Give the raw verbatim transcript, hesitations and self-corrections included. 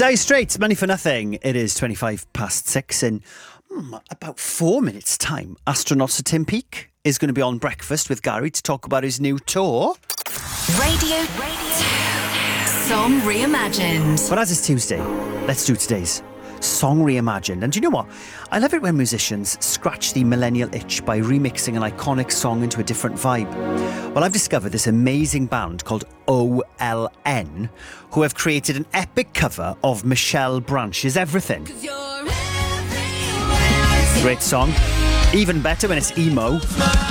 Dire Straits, Money for Nothing. It is twenty-five past six in hmm, about four minutes' time. Astronaut Sir Tim Peake is going to be on Breakfast with Gary to talk about his new tour. Radio, Radio Song Reimagined. But as it's Tuesday, let's do today's Song Reimagined. And do you know what? I love it when musicians scratch the millennial itch by remixing an iconic song into a different vibe. Well, I've discovered this amazing band called O L N, who have created an epic cover of Michelle Branch's Everything. Great song. Even better when it's emo.